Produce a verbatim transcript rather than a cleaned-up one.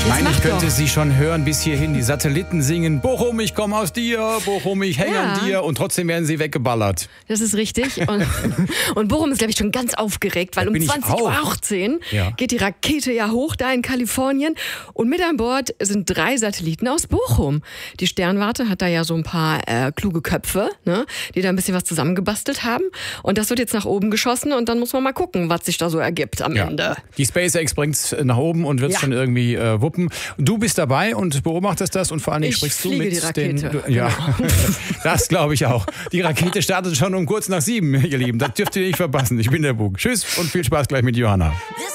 Ich meine, ich könnte doch. sie schon hören bis hierhin. Die Satelliten singen, Bochum, ich komme aus dir, Bochum, ich hänge Ja. an dir. Und trotzdem werden sie weggeballert. Das ist richtig. Und, und Bochum ist, glaube ich, schon ganz aufgeregt, weil Das um bin ich zwanzig Uhr auch. achtzehn Ja. geht die Rakete ja hoch da in Kalifornien. Und mit an Bord sind drei Satelliten aus Bochum. Die Sternwarte hat da ja so ein paar äh, kluge Köpfe, ne, die da ein bisschen was zusammengebastelt haben. Und das wird jetzt nach oben geschossen und dann muss man mal gucken, was sich da so ergibt am Ja. Ende. Die SpaceX bringt es nach oben und wird es Ja. schon irgendwie äh, wuppen. Du bist dabei und beobachtest das und vor allen Dingen Ich sprichst du fliege mit die Rakete. den... Du, ja, das glaube ich auch. Die Rakete startet schon um kurz nach sieben, ihr Lieben. Das dürft ihr nicht verpassen. Ich bin der Bug. Tschüss und viel Spaß gleich mit Johanna. This